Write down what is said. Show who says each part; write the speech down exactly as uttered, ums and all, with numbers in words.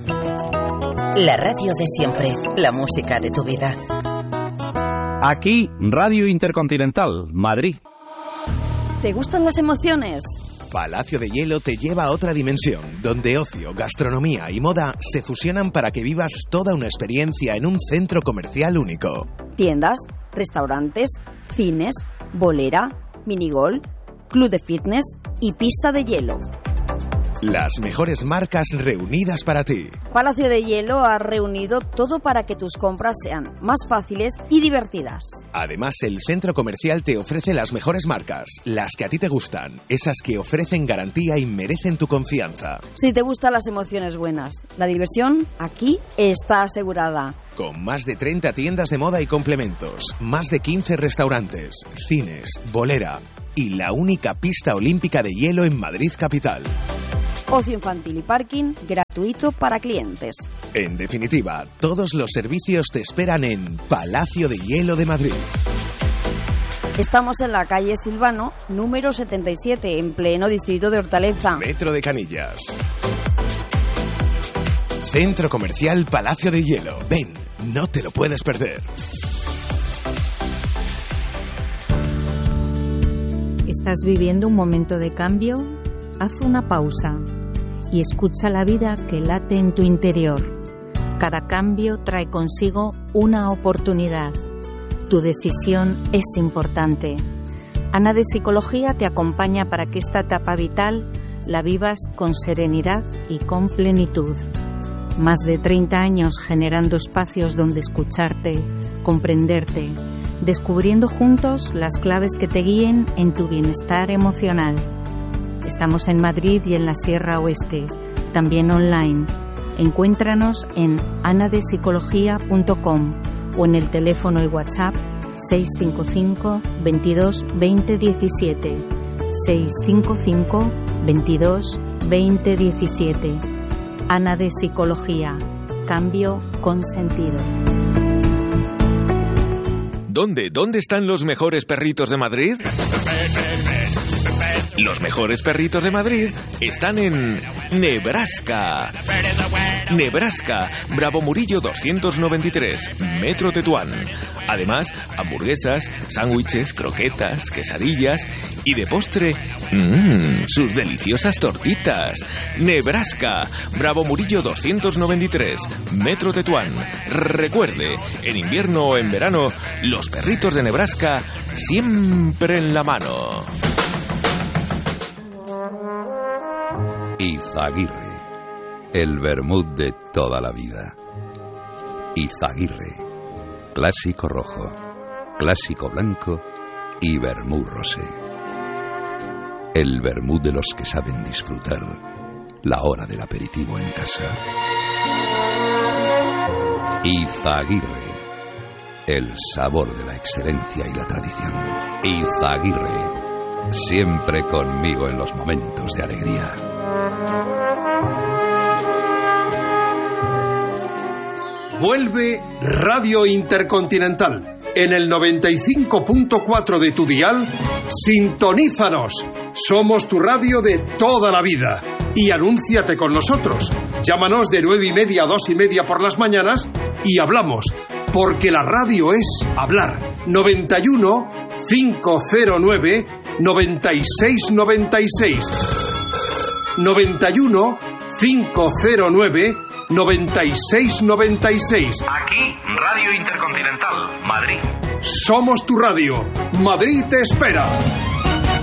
Speaker 1: La radio de siempre, la música de tu vida.
Speaker 2: Aquí, Radio Intercontinental, Madrid.
Speaker 3: ¿Te gustan las emociones?
Speaker 4: Palacio de Hielo te lleva a otra dimensión, donde ocio, gastronomía y moda se fusionan para que vivas toda una experiencia en un centro comercial único.
Speaker 3: Tiendas, restaurantes, cines, bolera, minigol, club de fitness y pista de hielo.
Speaker 4: Las mejores marcas reunidas para ti.
Speaker 3: Palacio de Hielo ha reunido todo para que tus compras sean más fáciles y divertidas.
Speaker 4: Además, el centro comercial te ofrece las mejores marcas, las que a ti te gustan, esas que ofrecen garantía y merecen tu confianza.
Speaker 3: Si te gustan las emociones buenas, la diversión aquí está asegurada.
Speaker 4: Con más de treinta tiendas de moda y complementos, más de quince restaurantes, cines, bolera y la única pista olímpica de hielo en Madrid capital.
Speaker 3: Ocio infantil y parking gratuito para clientes.
Speaker 4: En definitiva, todos los servicios te esperan en Palacio de Hielo de Madrid.
Speaker 3: Estamos en la calle Silvano, número setenta y siete, en pleno distrito de Hortaleza.
Speaker 4: Metro de Canillas. Centro Comercial Palacio de Hielo. Ven, no te lo puedes perder.
Speaker 5: ¿Estás viviendo un momento de cambio? Haz una pausa y escucha la vida que late en tu interior. Cada cambio trae consigo una oportunidad. Tu decisión es importante. Ana de Psicología te acompaña para que esta etapa vital la vivas con serenidad y con plenitud. Más de treinta años generando espacios donde escucharte, comprenderte, descubriendo juntos las claves que te guíen en tu bienestar emocional. Estamos en Madrid y en la Sierra Oeste, también online. Encuéntranos en ana de psicología punto com o en el teléfono y WhatsApp seis cinco cinco, veintidós, veinte diecisiete, seis cinco cinco, veintidós, veinte diecisiete. Ana de Psicología, cambio con sentido.
Speaker 6: ¿Dónde? ¿Dónde están los mejores perritos de Madrid? Los mejores perritos de Madrid están en Nebraska. Nebraska, Bravo Murillo doscientos noventa y tres, Metro Tetuán. Además, hamburguesas, sándwiches, croquetas, quesadillas y de postre, mmm, sus deliciosas tortitas. Nebraska, Bravo Murillo doscientos noventa y tres, Metro Tetuán. Recuerde, en invierno o en verano, los perritos de Nebraska siempre en la mano.
Speaker 7: Izaguirre, el vermut de toda la vida. Izaguirre, clásico rojo, clásico blanco y vermut rosé. El vermut de los que saben disfrutar la hora del aperitivo en casa. Izaguirre, el sabor de la excelencia y la tradición. Izaguirre, siempre conmigo en los momentos de alegría.
Speaker 8: Vuelve Radio Intercontinental. En el noventa y cinco punto cuatro de tu dial, sintonízanos. Somos tu radio de toda la vida. Y anúnciate con nosotros. Llámanos de nueve y media a dos y media por las mañanas y hablamos. Porque la radio es hablar. noventa y uno, quinientos nueve, noventa y seis noventa y seis. noventa y uno, quinientos nueve, noventa y seis noventa y seis.
Speaker 9: Aquí, Radio Intercontinental, Madrid.
Speaker 8: Somos tu radio. Madrid te espera.